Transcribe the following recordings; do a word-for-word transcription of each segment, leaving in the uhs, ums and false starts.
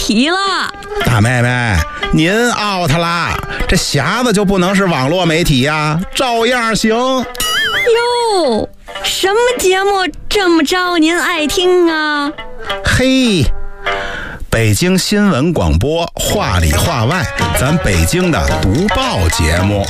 体了。 大妹妹，您 out 啦，这匣子就不能是网络媒体呀？照样行。 哟，什么节目这么招您爱听啊？ 嘿，北京新闻广播话里话外，咱北京的读报节目。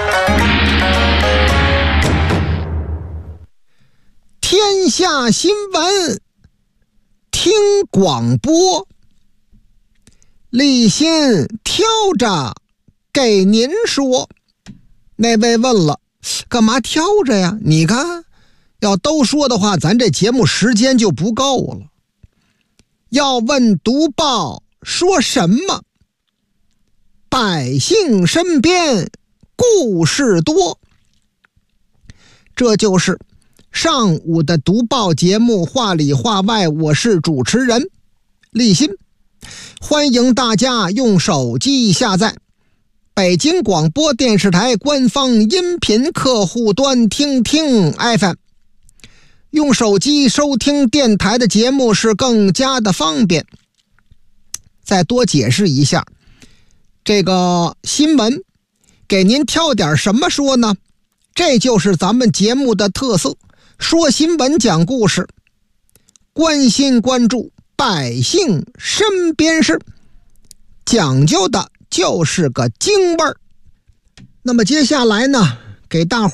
天下新闻听广播，立新挑着给您说。那位问了，干嘛挑着呀？你看，要都说的话，咱这节目时间就不够了。要问读报说什么？百姓身边故事多。这就是上午的读报节目话里话外，我是主持人立新，欢迎大家用手机下载北京广播电视台官方音频客户端听听 F M， 用手机收听电台的节目是更加的方便。再多解释一下，这个新闻给您挑点什么说呢？这就是咱们节目的特色，说新闻讲故事，关心关注百姓身边事，讲究的就是个京味儿。那么接下来呢，给大伙